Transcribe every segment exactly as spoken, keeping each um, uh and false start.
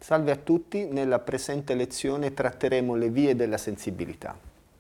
Salve a tutti, nella presente lezione tratteremo le vie della sensibilità.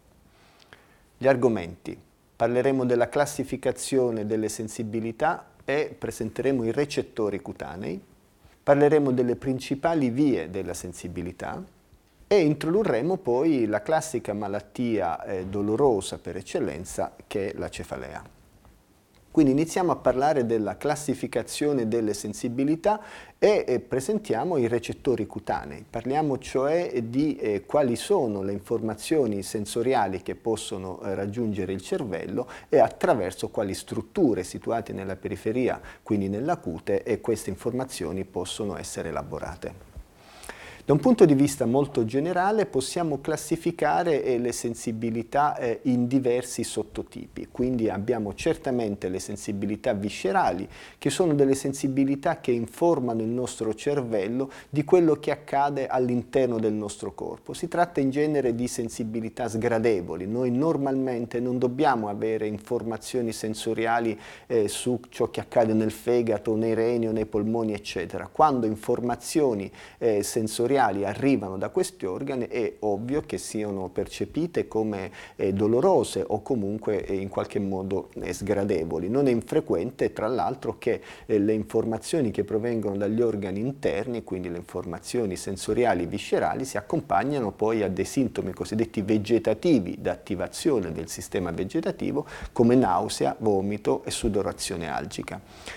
Gli argomenti: parleremo della classificazione delle sensibilità e presenteremo i recettori cutanei, parleremo delle principali vie della sensibilità e introdurremo poi la classica malattia eh, dolorosa per eccellenza che è la cefalea. Quindi iniziamo a parlare della classificazione delle sensibilità e eh, presentiamo i recettori cutanei. Parliamo cioè di eh, quali sono le informazioni sensoriali che possono eh, raggiungere il cervello e attraverso quali strutture situate nella periferia, quindi nella cute, e queste informazioni possono essere elaborate. Da un punto di vista molto generale possiamo classificare eh, le sensibilità eh, in diversi sottotipi, quindi abbiamo certamente le sensibilità viscerali, che sono delle sensibilità che informano il nostro cervello di quello che accade all'interno del nostro corpo. Si tratta in genere di sensibilità sgradevoli. Noi normalmente non dobbiamo avere informazioni sensoriali eh, su ciò che accade nel fegato, nei reni o nei polmoni, eccetera. Quando informazioni eh, sensoriali arrivano da questi organi è ovvio che siano percepite come eh, dolorose o comunque eh, in qualche modo eh, sgradevoli. Non è infrequente tra l'altro che eh, le informazioni che provengono dagli organi interni, quindi le informazioni sensoriali viscerali, si accompagnano poi a dei sintomi cosiddetti vegetativi da attivazione del sistema vegetativo come nausea, vomito e sudorazione algica.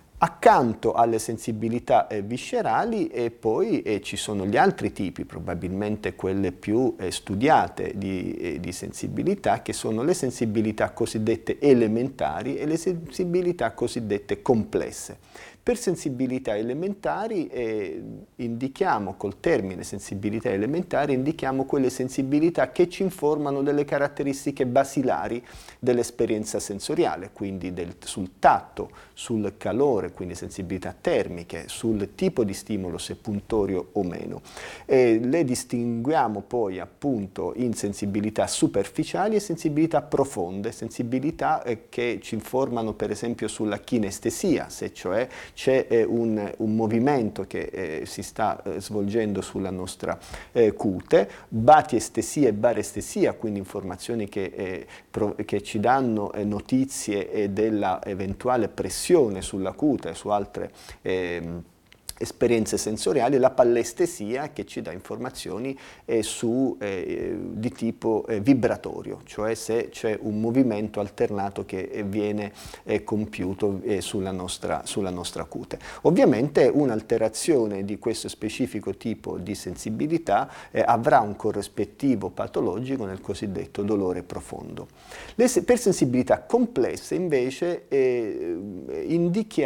Accanto alle sensibilità eh, viscerali e poi eh, ci sono gli altri tipi, probabilmente quelle più eh, studiate di, eh, di sensibilità, che sono le sensibilità cosiddette elementari e le sensibilità cosiddette complesse. Per sensibilità elementari eh, indichiamo, col termine sensibilità elementari, indichiamo quelle sensibilità che ci informano delle caratteristiche basilari dell'esperienza sensoriale, quindi del, sul tatto, sul calore, quindi sensibilità termiche, sul tipo di stimolo, se puntorio o meno. E le distinguiamo poi appunto in sensibilità superficiali e sensibilità profonde, sensibilità eh, che ci informano per esempio sulla kinestesia, se cioè c'è eh, un, un movimento che eh, si sta eh, svolgendo sulla nostra eh, cute, batiestesia e barestesia, quindi informazioni che, eh, pro, che ci danno eh, notizie eh, della eventuale pressione sulla cute e su altre eh, esperienze sensoriali, la pallestesia che ci dà informazioni eh, su, eh, di tipo eh, vibratorio, cioè se c'è un movimento alternato che eh, viene eh, compiuto eh, sulla, nostra, sulla nostra cute. Ovviamente un'alterazione di questo specifico tipo di sensibilità eh, avrà un corrispettivo patologico nel cosiddetto dolore profondo. Le, per sensibilità complesse invece eh, indichiamo